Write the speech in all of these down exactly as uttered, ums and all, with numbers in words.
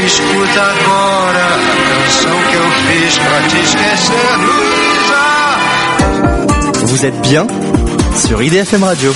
escuta agora a canção que eu fiz pra te esquecer, Luísa. Vous êtes bien sur I D F M Radio.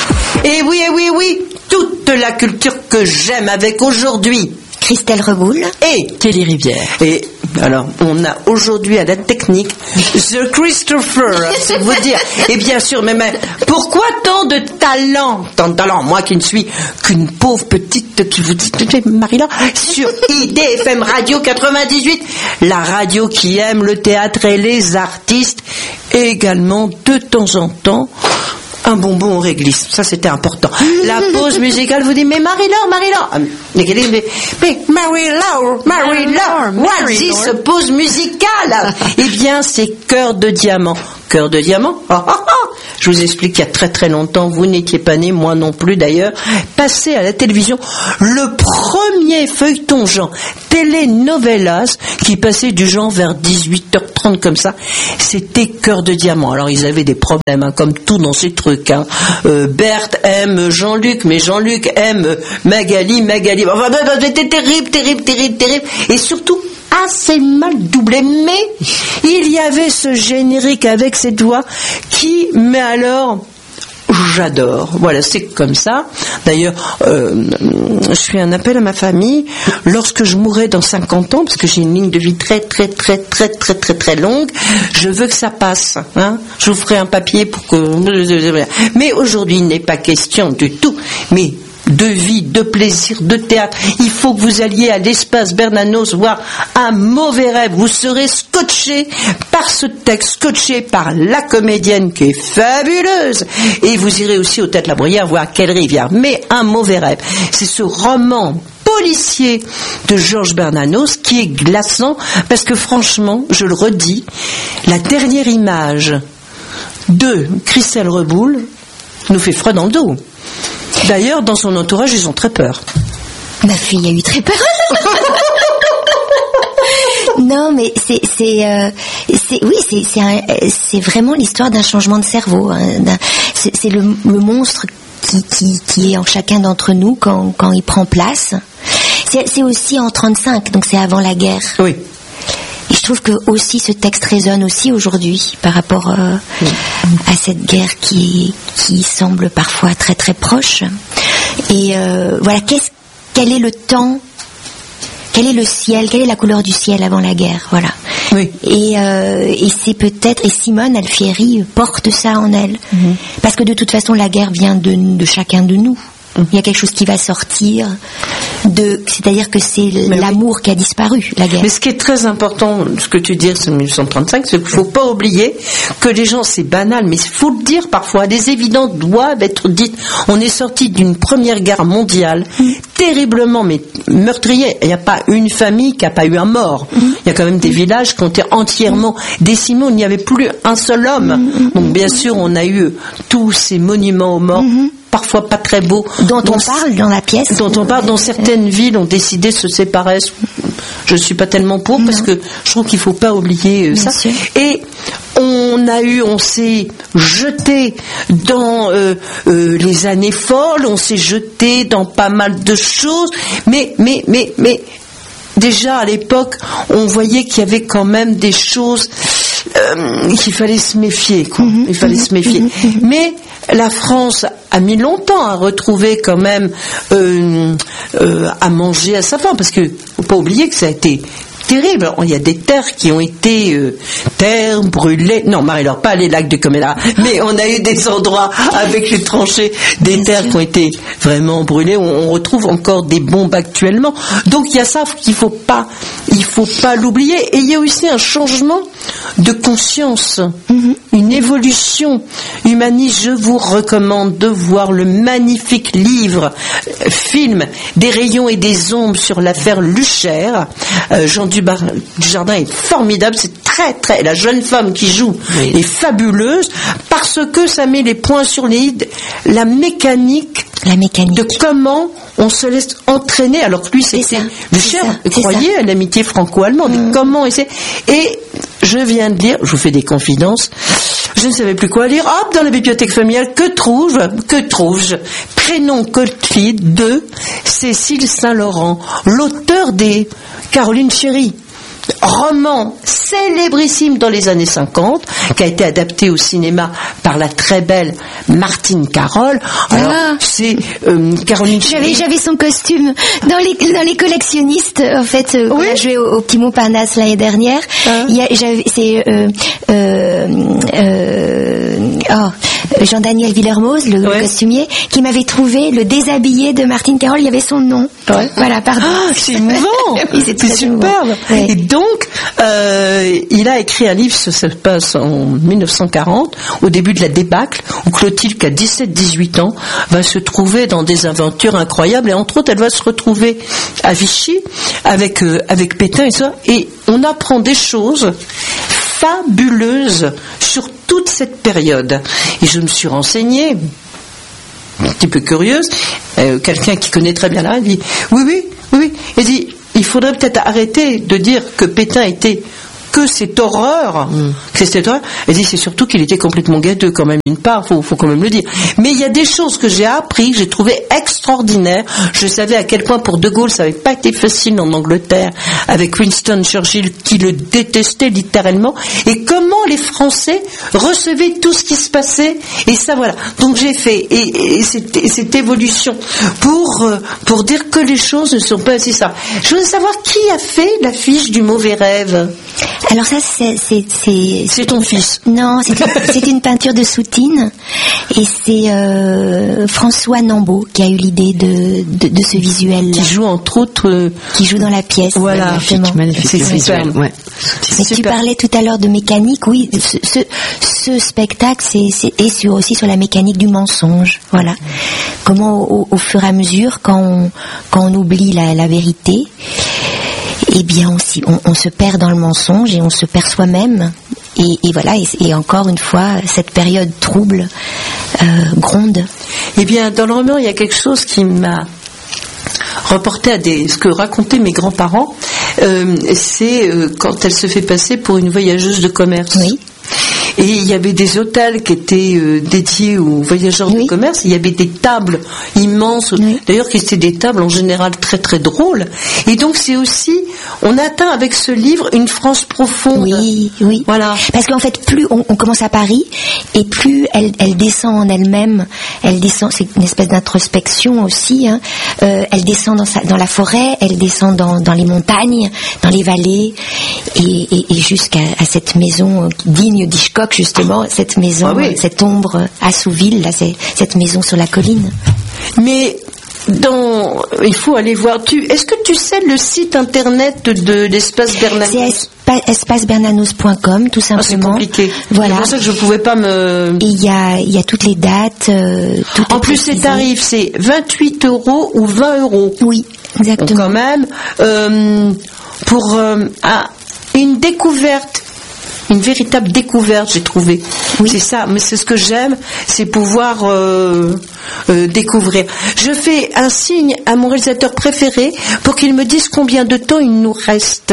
Et oui, et oui, oui, toute la culture que j'aime avec aujourd'hui Christelle Reboul et Kelly Rivière. Et alors, on a aujourd'hui à la technique The Christopher, c'est vous dire. Et bien sûr, mais, mais pourquoi tant de talent, tant de talent, moi qui ne suis qu'une pauvre petite qui vous dit, Marie-Laure, sur I D F M Radio quatre-vingt-dix-huit, la radio qui aime le théâtre et les artistes, et également de temps en temps un bonbon au réglisse, ça c'était important. La pause musicale, vous dites, mais Marie-Laure, Marie-Laure, mais, mais Marie-Laure, Marie-Laure, what is ce pause musicale? Eh bien, c'est Cœur de Diamant. Cœur de Diamant, oh, oh, oh. Je vous explique qu'il y a très très longtemps, vous n'étiez pas né, moi non plus d'ailleurs, passé à la télévision le premier feuilleton genre telenovelas qui passait du genre vers dix-huit heures trente comme ça, c'était Cœur de Diamant. Alors ils avaient des problèmes, hein, comme tout dans ces trucs. Hein. Euh, Berthe aime Jean-Luc, mais Jean-Luc aime Magali, Magali. Enfin, c'était terrible, terrible, terrible, terrible. Et surtout, assez mal doublé, mais il y avait ce générique avec cette voix qui, mais alors, j'adore. Voilà, c'est comme ça. D'ailleurs, euh, je fais un appel à ma famille. Lorsque je mourrai dans cinquante ans, parce que j'ai une ligne de vie très, très, très, très, très, très, très longue, je veux que ça passe. Hein. Je vous ferai un papier pour que... Mais aujourd'hui, il n'est pas question du tout. Mais de vie, de plaisir, de théâtre. Il faut que vous alliez à l'espace Bernanos voir Un mauvais rêve. Vous serez scotché par ce texte, scotché par la comédienne qui est fabuleuse. Et vous irez aussi au Théâtre La Bruyère voir Quelle rivière. Mais Un mauvais rêve, c'est ce roman policier de Georges Bernanos qui est glaçant parce que franchement, je le redis, la dernière image de Christelle Reboul nous fait froid dans le dos. D'ailleurs, dans son entourage, ils ont très peur. Ma fille a eu très peur. Non, mais c'est, c'est, euh, c'est oui, c'est, c'est, un, c'est vraiment l'histoire d'un changement de cerveau. Hein, d'un, c'est, c'est le, le monstre qui, qui, qui est en chacun d'entre nous quand, quand il prend place. C'est, c'est aussi en trente-cinq, donc c'est avant la guerre. Oui. Et je trouve que aussi ce texte résonne aussi aujourd'hui par rapport euh, oui. à cette guerre qui, qui semble parfois très très proche. Et euh, voilà, qu'est-ce, quel est le temps, quel est le ciel, quelle est la couleur du ciel avant la guerre, voilà. Oui. Et, euh, et c'est peut-être, et Simone Alfieri porte ça en elle, mm-hmm. parce que de toute façon la guerre vient de, de chacun de nous. Il y a quelque chose qui va sortir de, c'est-à-dire que c'est mais l'amour oui. qui a disparu, la guerre. Mais ce qui est très important, ce que tu dis, c'est dix-neuf cent trente-cinq, c'est qu'il ne faut pas oublier que les gens, c'est banal, mais il faut le dire parfois, des évidences doivent être dites. On est sorti d'une première guerre mondiale, mmh. terriblement, mais meurtrière. Il n'y a pas une famille qui n'a pas eu un mort. Mmh. Il y a quand même des mmh. villages qui ont été entièrement mmh. décimés, il n'y avait plus un seul homme. Mmh. Donc bien sûr, on a eu tous ces monuments aux morts. Mmh. Parfois pas très beaux, dont, dont on parle dans la pièce, dont on parle, dont certaines villes ont décidé de se séparer. Je ne suis pas tellement pour, non. parce que je trouve qu'il ne faut pas oublier ça. Sûr. Et on a eu, on s'est jeté dans euh, euh, les années folles, on s'est jeté dans pas mal de choses, mais, mais, mais, mais, déjà à l'époque, on voyait qu'il y avait quand même des choses euh, qu'il fallait se méfier, quoi. Mm-hmm. Il fallait mm-hmm. se méfier. Mm-hmm. Mais la France a mis longtemps à retrouver quand même euh, euh, à manger à sa faim, parce que faut pas oublier que ça a été terrible. Il y a des terres qui ont été euh, terres brûlées. Non, Marie-Laure, pas les lacs de Coméla, mais on a eu des endroits avec les tranchées, des Bien terres sûr. qui ont été vraiment brûlées. On, on retrouve encore des bombes actuellement. Donc il y a ça qu'il faut pas, il faut pas l'oublier. Et il y a aussi un changement de conscience, mm-hmm. une évolution humaniste. Je vous recommande de voir le magnifique livre, euh, film des rayons et des ombres sur l'affaire Lucher. Euh, Jean Dujardin est formidable, c'est très très, la jeune femme qui joue oui. est fabuleuse parce que ça met les points sur les i, la mécanique, la mécanique de comment on se laisse entraîner, alors que lui c'était Lucher croyait à l'amitié franco-allemande, mmh. comment essayer. Et je viens de lire, je vous fais des confidences, Je ne savais plus quoi lire. Hop, dans la bibliothèque familiale, que trouve, que trouve-je? Prénom Clotilde de Cécile Saint-Laurent, l'auteur des Caroline Chéry. Roman célébrissime dans les années cinquante, qui a été adapté au cinéma par la très belle Martine Carole. Alors, ah. c'est euh, Caroline J'avais, Chéry. j'avais son costume dans les dans les collectionnistes. En fait, euh, Oui. on a joué au, au Petit Montparnasse l'année dernière. Ah. Il y a, j'avais, c'est euh, euh, euh, oh, Jean-Daniel Villermoz, le, Ouais. le costumier, qui m'avait trouvé le déshabillé de Martine Carole. Il y avait son nom. Ouais. Voilà, pardon. Ah, c'est émouvant. Oui, c'est très superbe. émouvant. Ouais. Et donc, euh, il a écrit un livre, ça se passe en mille neuf cent quarante, au début de la débâcle, où Clotilde, qui a dix-sept dix-huit ans, va se trouver dans des aventures incroyables, et entre autres, elle va se retrouver à Vichy, avec, euh, avec Pétain et ça, et on apprend des choses fabuleuses sur toute cette période. Et je me suis renseignée, un petit peu curieuse, euh, quelqu'un qui connaît très bien la vie. Oui, oui, oui, oui. Il dit, il faudrait peut-être arrêter de dire que Pétain était que cette horreur, mm. que cette horreur. Elle dit, c'est surtout qu'il était complètement gâteux, quand même, une part, faut, faut quand même le dire. Mais il y a des choses que j'ai appris, que j'ai trouvé extraordinaires. Je savais à quel point pour De Gaulle, ça n'avait pas été facile en Angleterre, avec Winston Churchill, qui le détestait littéralement, et comment les Français recevaient tout ce qui se passait, et ça, voilà. Donc j'ai fait, et, et cette, cette évolution, pour, euh, pour dire que les choses ne sont pas assez simples. Je voudrais savoir qui a fait l'affiche du Mauvais Rêve. Alors ça, c'est c'est c'est, C'est ton fils. Non, c'est c'est une peinture de Soutine, et c'est euh, François Nambeau qui a eu l'idée de de, de ce visuel Qui joue entre autres. Euh, qui joue dans la pièce. Voilà, exactement. Magnifique, C'est magnifique superbe. visuel, ouais. Mais tu super. parlais tout à l'heure de mécanique, oui. Ce, ce, ce spectacle, c'est, c'est est sur, aussi sur la mécanique du mensonge. Voilà. Comment, au, au fur et à mesure, quand on, quand on oublie la, la vérité, eh bien, on, s'y- on, on se perd dans le mensonge et on se perd soi-même. Et, et voilà. Et, et encore une fois, cette période trouble euh, gronde. Eh bien, dans le roman, il y a quelque chose qui m'a reporté à des, ce que racontaient mes grands-parents. Euh, c'est euh, quand elle se fait passer pour une voyageuse de commerce. Oui. Et il y avait des hôtels qui étaient euh, dédiés aux voyageurs Oui. de commerce. Il y avait des tables immenses, Oui. d'ailleurs qui étaient des tables en général très très drôles. Et donc c'est aussi, on atteint avec ce livre une France profonde. Oui, oui. Voilà. Parce qu'en fait, plus on, on commence à Paris, et plus elle, elle descend en elle-même. Elle descend, c'est une espèce d'introspection aussi. Hein. Euh, elle descend dans, sa, dans la forêt, elle descend dans, dans les montagnes, dans les vallées, et, et, et jusqu'à à cette maison euh, digne d'Hitchcock, justement, cette maison, Ah oui. euh, cette ombre à Souville, là, c'est, cette maison sur la colline. Mais dans, il faut aller voir. Tu, est-ce que tu sais le site internet de l'espace C'est Bernanos? espa- espace bernanos point com, tout Ah, c'est simplement. compliqué. Voilà. C'est pour ça que je pouvais pas me. Et il y a, il y a toutes les dates. Euh, tout En est plus, ces précisé. tarifs, c'est vingt-huit euros ou vingt euros. Oui, Donc, exactement. quand même, euh, pour euh, ah, une découverte, une véritable découverte, j'ai trouvé. Oui. C'est ça, mais c'est ce que j'aime, c'est pouvoir euh, euh, découvrir. Je fais un signe à mon réalisateur préféré pour qu'il me dise combien de temps il nous reste.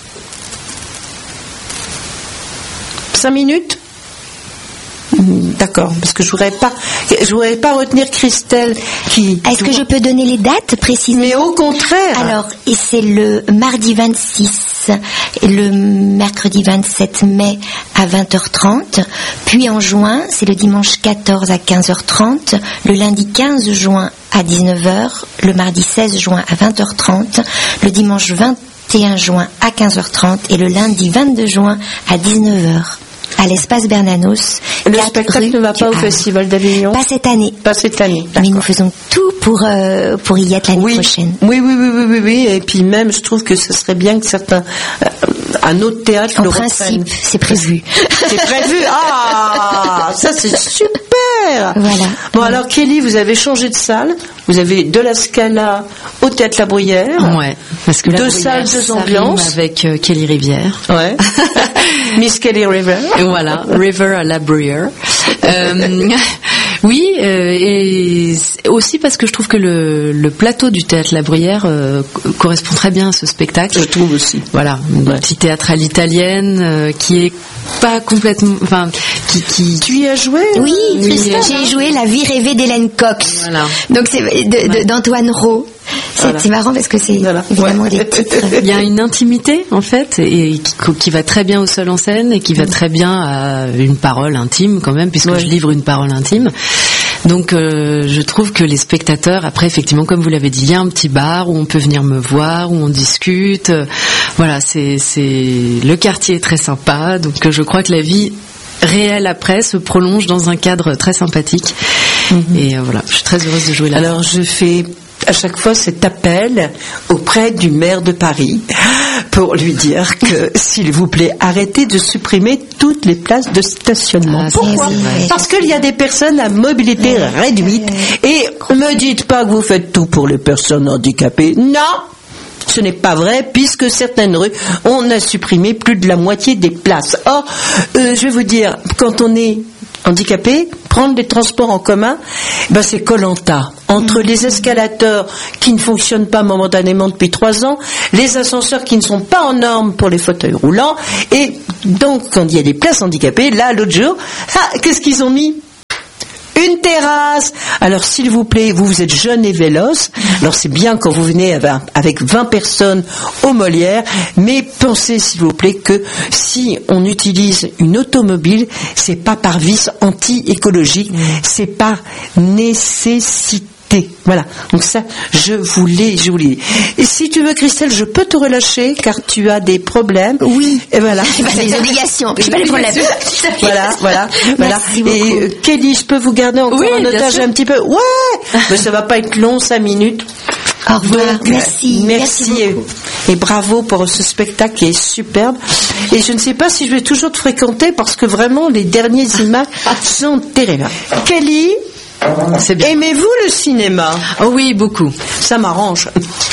Cinq minutes ? D'accord, parce que je voudrais pas, je voudrais pas retenir Christelle qui. Est-ce que je peux donner les dates précisément? Mais au contraire. Alors, et c'est le mardi vingt-six, et le mercredi vingt-sept mai à vingt heures trente, puis en juin, c'est le dimanche quatorze à quinze heures trente, le lundi quinze juin à dix-neuf heures, le mardi seize juin à vingt heures trente, le dimanche vingt et un juin à quinze heures trente et le lundi vingt-deux juin à dix-neuf heures. À l'espace Bernanos. Le quatre spectacle rue ne va du pas au Havre. Festival d'Avignon. Pas cette année. Pas cette année. Mais nous faisons tout pour, euh, pour y être l'année Oui. prochaine. Oui, oui, oui, oui, oui, oui. Et puis même, je trouve que ce serait bien que certains, euh, un autre théâtre En le principe, reprenne. c'est prévu. C'est prévu. Ah, ça c'est super. Voilà. Bon alors Kelly, vous avez changé de salle. Vous avez de la Scala au théâtre La Bruyère. Ouais, parce que la Deux Bruyère, salles, deux ça ambiances. rime avec euh, Kelly Rivière. Ouais. Miss Kelly River. Et voilà, River à la Bruyère. Euh, oui, euh, et aussi parce que je trouve que le, le plateau du Théâtre La Bruyère euh, correspond très bien à ce spectacle. Je trouve aussi. Voilà, une Ouais. petite théâtrale italienne euh, qui est pas complètement, enfin, qui, qui. Tu y as joué? Oui, Oui, j'ai joué La vie rêvée d'Hélène Cox. Voilà. Donc c'est de- de- d'Antoine Rowe. C'est Voilà. c'est marrant parce que c'est Voilà. évidemment Ouais. des titres. Il y a une intimité en fait et qui, qui va très bien au seul en scène et qui va très bien à une parole intime quand même puisque Ouais. je livre une parole intime. Donc euh, je trouve que les spectateurs, après effectivement comme vous l'avez dit, il y a un petit bar où on peut venir me voir, où on discute. Euh, voilà, c'est c'est le quartier est très sympa. Donc euh, je crois que la vie réelle après se prolonge dans un cadre très sympathique. Et euh, voilà, je suis très heureuse de jouer là. Alors je fais à chaque fois cet appel auprès du maire de Paris pour lui dire que s'il vous plaît arrêtez de supprimer toutes les places de stationnement. Ah, Pourquoi? c'est vrai. Parce qu'il y a des personnes à mobilité réduite et me dites pas que vous faites tout pour les personnes handicapées. Non, ce n'est pas vrai, puisque certaines rues, on a supprimé plus de la moitié des places. Or, euh, je vais vous dire, quand on est handicapé, prendre des transports en commun, ben c'est Koh-Lanta. Entre les escalators qui ne fonctionnent pas momentanément depuis trois ans, les ascenseurs qui ne sont pas en norme pour les fauteuils roulants, et donc quand il y a des places handicapées, là, l'autre jour, ah, qu'est-ce qu'ils ont mis ? Une terrasse. Alors s'il vous plaît, vous vous êtes jeune et véloce. Alors c'est bien quand vous venez avec vingt personnes au Molière, mais pensez s'il vous plaît que si on utilise une automobile, c'est pas par vice anti-écologique, c'est par nécessité. Voilà, donc ça, je voulais, je voulais. Et si tu veux, Christelle, je peux te relâcher car tu as des problèmes. Oui. Et voilà. J'ai pas des obligations, j'ai pas les problèmes. Voilà, voilà, voilà. Merci beaucoup. Et euh, Kelly, je peux vous garder encore Oui, en bien otage sûr. un petit peu? Ouais, mais ça va pas être long, cinq minutes. Au revoir. Donc, Merci. merci, Merci et, beaucoup. et bravo pour ce spectacle qui est superbe. Et je ne sais pas si je vais toujours te fréquenter parce que vraiment les dernières images sont terribles. Kelly, C'est bien. aimez-vous le cinéma? Oh oui, beaucoup. Ça m'arrange.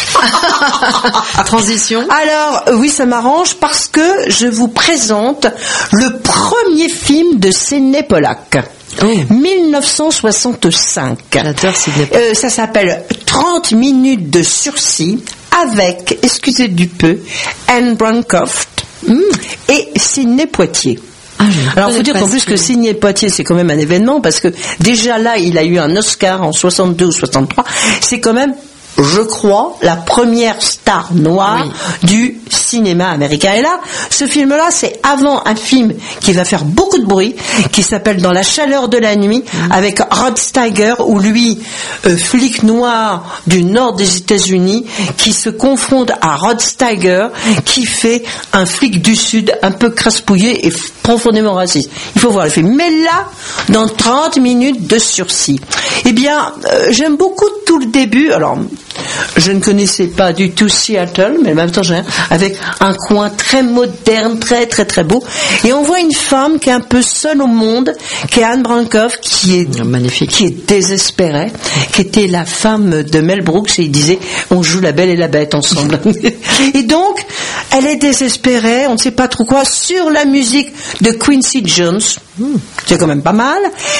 Transition. Alors, euh, oui, ça m'arrange parce que je vous présente le premier film de Sidney Pollack. Oh. mille neuf cent soixante-cinq. J'adore Sidney. Euh, ça s'appelle trente minutes de sursis avec, excusez du peu, Anne Bancroft et Sidney Poitier. Ah, je ne Alors, faut connais dire pas qu'en ce plus que film. Sidney Poitier, c'est quand même un événement parce que déjà là, il a eu un Oscar en soixante-deux ou soixante-trois. C'est quand même, je crois, la première star noire du cinéma américain. Et là, ce film-là, c'est avant un film qui va faire beaucoup de bruit, qui s'appelle Dans la chaleur de la nuit, avec Rod Steiger, où lui, euh, flic noir du nord des États-Unis, qui se confronte à Rod Steiger, qui fait un flic du sud un peu craspouillé et f- profondément raciste. Il faut voir le film. Mais là, dans trente minutes de sursis, eh bien, euh, j'aime beaucoup tout le début. Alors, je ne connaissais pas du tout Seattle, mais en même temps, j'ai avec un coin très moderne, très très très beau. Et on voit une femme qui est un peu seule au monde, qui est Anne Bancroft, qui est Magnifique. qui est désespérée, qui était la femme de Mel Brooks, et il disait on joue la Belle et la Bête ensemble. Et donc, elle est désespérée, on ne sait pas trop quoi, sur la musique de Quincy Jones. C'est quand même pas mal.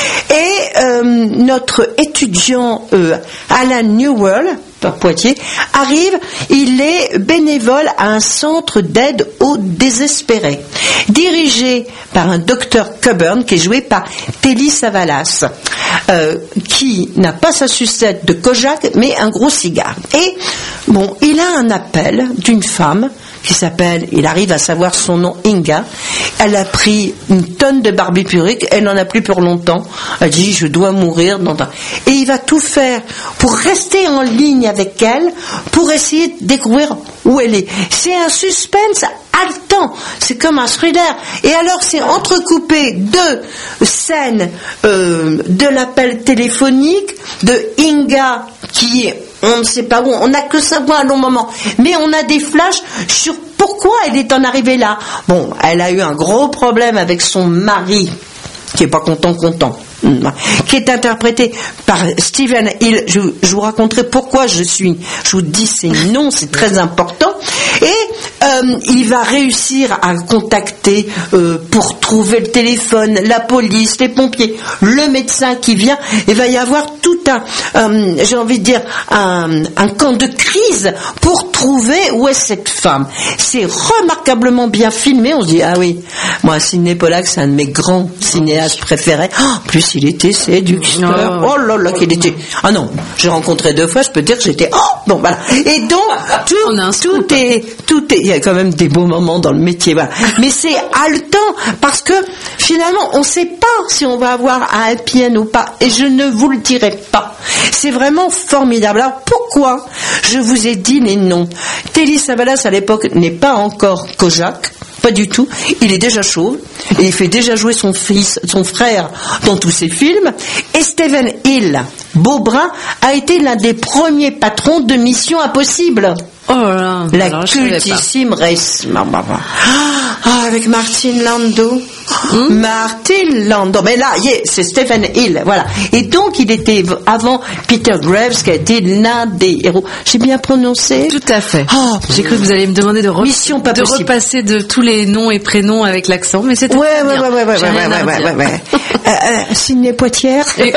Et euh, notre étudiant euh, Alan Newell, par Poitiers, arrive, il est bénévole à un centre d'aide aux désespérés, dirigé par un docteur Coburn, qui est joué par Telly Savalas, euh, qui n'a pas sa sucette de Kojak, mais un gros cigare. Et, bon, il a un appel d'une femme qui s'appelle, il arrive à savoir son nom, Inga. Elle a pris une tonne de barbiturique, elle n'en a plus pour longtemps. Elle dit, je dois mourir. dans un- Et il va tout faire pour rester en ligne avec elle, pour essayer de découvrir où elle est. C'est un suspense haletant, c'est comme un thriller. Et alors, c'est entrecoupé de scènes euh, de l'appel téléphonique, de Inga qui est on ne sait pas où, on n'a que ça un long moment, mais on a des flashs sur pourquoi elle est en arrivée là. Bon, elle a eu un gros problème avec son mari, qui est pas content, content. qui est interprété par Stephen Hill. Je, je vous raconterai pourquoi je suis, je vous dis ces noms, c'est très important. Et euh, il va réussir à contacter euh, pour trouver le téléphone, la police, les pompiers, le médecin qui vient. Il va y avoir tout un, euh, j'ai envie de dire, un, un camp de crise pour trouver où est cette femme. C'est remarquablement bien filmé. On se dit, ah oui, moi, Sidney Pollack, c'est un de mes grands cinéastes préférés. Oh, en plus, il était séducteur. Oh là là, qu'il était... Ah non, j'ai rencontré deux fois, je peux dire que j'étais... Oh, bon, voilà. Et donc, tout, tout est... Tout est... Il y a quand même des beaux moments dans le métier, voilà. Mais c'est haletant, parce que, finalement, on ne sait pas si on va avoir un happy end ou pas. Et je ne vous le dirai pas. C'est vraiment formidable. Alors, pourquoi je vous ai dit les noms? Telly Savalas, à l'époque, n'est pas encore Kojak. Pas du tout. Il est déjà chauve et il fait déjà jouer son fils, son frère dans tous ses films. Et Stephen Hill, beau brun, a été l'un des premiers patrons de Mission Impossible. Oh là, la alors, cultissime race. Ah, avec Martin Landau. Mmh. Martin Landau. Mais là, yeah, c'est Stephen Hill, voilà. Et donc, il était avant Peter Graves, qui a été l'un des héros. J'ai bien prononcé? Tout à fait. Oh, j'ai cru que vous alliez me demander de, re- Mission pas de repasser de tous les noms et prénoms avec l'accent, mais c'était ouais, très ouais, bien. Ouais, ouais, ouais, ouais, ouais, ouais, ouais, ouais. euh, euh, Sidney Poitier. Et...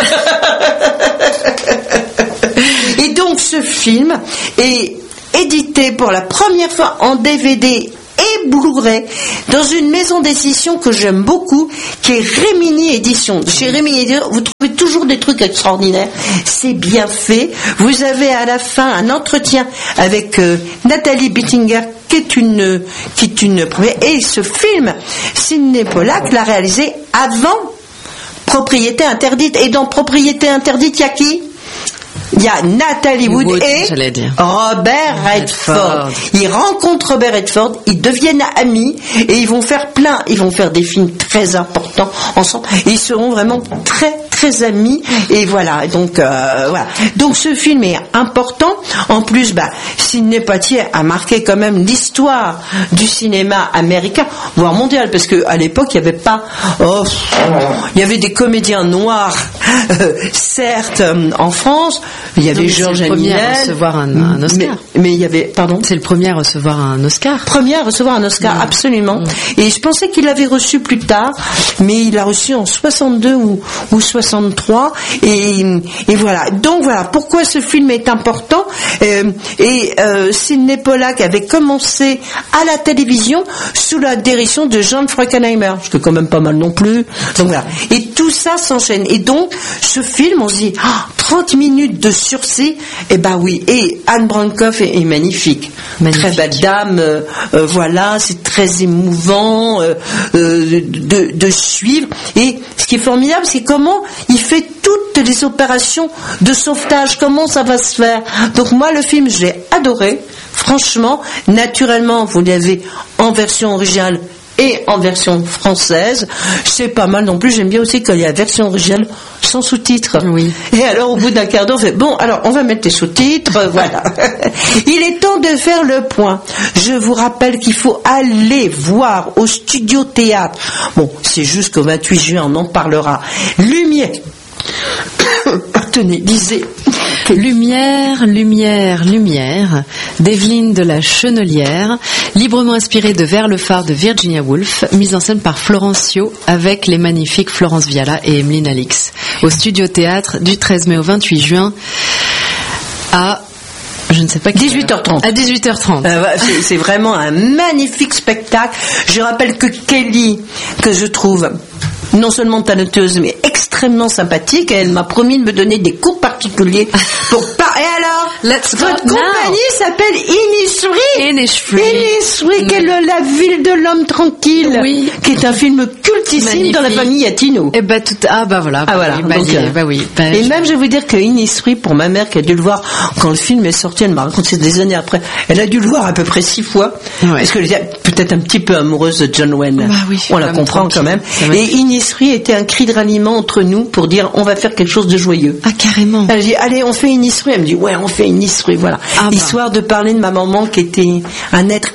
et donc, ce film est édité pour la première fois en D V D et Blu-ray dans une maison d'édition que j'aime beaucoup, qui est Remini Édition. Chez Remini Édition, vous trouvez toujours des trucs extraordinaires. C'est bien fait. Vous avez à la fin un entretien avec euh, Nathalie Bittinger, qui est une, qui est une première. Et ce film, Sidney Pollack l'a réalisé avant Propriété interdite. Et dans Propriété interdite, il y a qui? Il y a Natalie Wood, Wood et Robert Redford. Ils rencontrent Robert Redford, ils deviennent amis et ils vont faire plein, ils vont faire des films très importants ensemble. Et ils seront vraiment très très amis et voilà. Donc euh, voilà. Donc ce film est important. En plus, bah, Sidney Poitier a marqué quand même l'histoire du cinéma américain, voire mondial, parce que à l'époque il n'y avait pas, oh, il y avait des comédiens noirs, euh, certes euh, en France. Il y avait Georges Aninel. C'est le premier à recevoir un, un Oscar. Mais, mais il y avait, pardon. C'est le premier à recevoir un Oscar. Premier à recevoir un Oscar, mmh. absolument. Mmh. Et je pensais qu'il l'avait reçu plus tard, mais il l'a reçu en soixante-deux ou, ou soixante-trois. Et, et voilà. Donc voilà. Pourquoi ce film est important. Euh, et euh, Sidney Pollack avait commencé à la télévision sous la direction de John Frankenheimer, ce qui est quand même pas mal non plus. Donc voilà. Et tout ça s'enchaîne. Et donc ce film, on se dit, oh, trente minutes de sursis, et eh ben oui, et Anne Bancroft est, est magnifique. magnifique, très belle dame, euh, euh, voilà, c'est très émouvant euh, euh, de, de suivre. Et ce qui est formidable, c'est comment il fait toutes les opérations de sauvetage, comment ça va se faire. Donc moi, le film, je l'ai adoré, franchement. Naturellement, vous l'avez en version originale et en version française. C'est pas mal non plus. J'aime bien aussi quand il y a la version originale sans sous-titres. Oui. Et alors, au bout d'un quart d'heure, on fait, bon, alors, on va mettre les sous-titres, voilà. Il est temps de faire le point. Je vous rappelle qu'il faut aller voir au Studio Théâtre. Bon, c'est juste qu'au vingt-huit juin, on en parlera. Lumière. Tenez, lisez. Lumière, lumière, lumière, d'Evelyne de la Chenelière, librement inspirée de Vers le phare de Virginia Woolf, mise en scène par Florencio avec les magnifiques Florence Viala et Emeline Alix, au Studio Théâtre du treize mai au vingt-huit juin à je ne sais pas dix-huit heures trente. À dix-huit heures trente. Euh, c'est, c'est vraiment un magnifique spectacle. Je rappelle que Kelly, que je trouve non seulement talentueuse, mais extrêmement sympathique, et elle m'a promis de me donner des cours particuliers pour pas. Et alors, Let's votre compagnie now. s'appelle Innisfree. Innisfree. Innisfree, qui est le, la ville de l'homme tranquille, oui. qui est un film cultissime magnifique. Dans la famille Yatino. Et bah tout, ah bah voilà. Ah voilà. Bah, donc, bah, bah oui. Bah, et je... même je vais vous dire que Innisfree, pour ma mère qui a dû le voir quand le film est sorti, elle m'a raconté des années après, elle a dû le voir à peu près six fois, ouais. Parce qu'elle était peut-être un petit peu amoureuse de John Wayne. Bah oui, on la comprend quand même. Et Innisfree était un cri de ralliement entre nous pour dire on va faire quelque chose de joyeux. Ah carrément. Elle dit allez on fait Innisfree. Elle me dit ouais on fait Innisfree, voilà. Ah, bah. Histoire de parler de ma maman qui était un être exceptionnel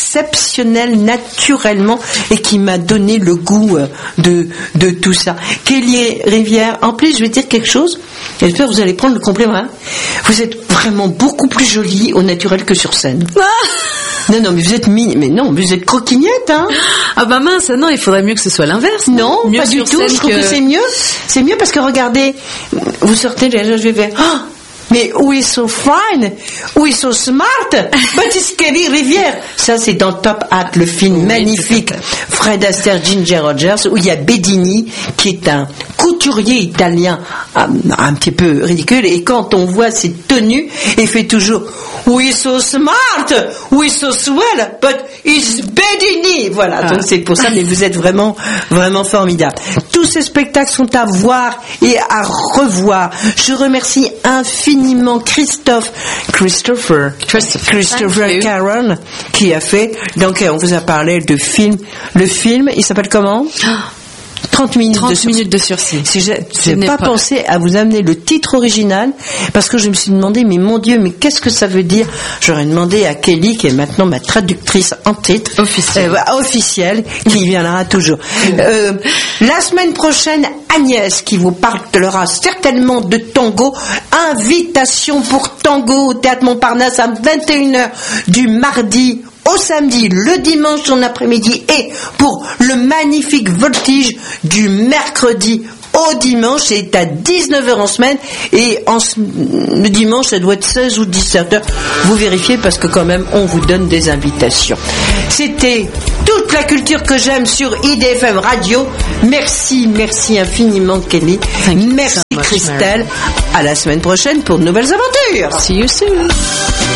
exceptionnelle naturellement et qui m'a donné le goût euh, de, de tout ça. Kelly Rivière, en plus je vais dire quelque chose, j'espère que vous allez prendre le complément. Hein. Vous êtes vraiment beaucoup plus jolie au naturel que sur scène. Non, non, mais vous êtes mini, mais non, vous êtes croquignette, hein. Ah bah mince, non, il faudrait mieux que ce soit l'inverse. Non, mieux pas du tout, je trouve que... que c'est mieux. C'est mieux parce que regardez, vous sortez, je vais faire, oh, mais who is so fine, who is so smart, but it's Kelly Rivière. Ça, c'est dans Top Hat, le film oui, magnifique, Fred Astaire, Ginger Rogers, où il y a Bedini, qui est un couturier italien, un, un petit peu ridicule, et quand on voit ses tenues, il fait toujours who is so smart, who is so swell, but it's Bedini. Voilà, ah. Donc c'est pour ça, mais vous êtes vraiment, vraiment formidable. Tous ces spectacles sont à voir et à revoir. Je remercie infiniment Christophe, Christopher, Christopher, Christopher Caron, qui a fait, donc on vous a parlé de film, le film, il s'appelle comment? trente minutes, trente de, sursis. minutes de sursis. Si j'ai, j'ai pas, pas pensé à vous amener le titre original parce que je me suis demandé, mais mon Dieu, mais qu'est-ce que ça veut dire? J'aurais demandé à Kelly, qui est maintenant ma traductrice en titre officielle, euh, officielle qui viendra toujours. Euh, la semaine prochaine, Agnès qui vous parlera certainement de tango. Invitation pour tango au Théâtre Montparnasse à vingt et une heures du mardi au samedi, le dimanche en après-midi et pour le magnifique voltige du mercredi au dimanche, c'est à dix-neuf heures en semaine et en, le dimanche ça doit être seize ou dix-sept heures, vous vérifiez parce que quand même on vous donne des invitations. C'était toute la culture que j'aime sur I D F M Radio. Merci, merci infiniment Kelly, merci so Christelle, à la semaine prochaine pour de nouvelles aventures. See you soon.